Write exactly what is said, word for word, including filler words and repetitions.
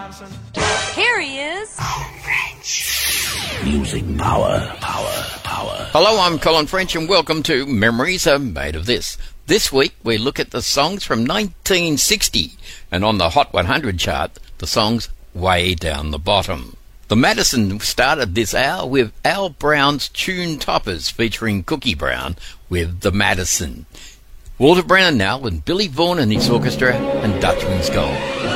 Here he is. Music power, power, power. Hello, I'm Colin French and welcome to Memories Are Made of This. This week we look at the songs from nineteen sixty, and on the Hot one hundred chart, the song's way down the bottom. The Madison started this hour with Al Brown's Tune Toppers featuring Cookie Brown with The Madison. Walter Brennan now with Billy Vaughan and his orchestra and Dutchman's Gold.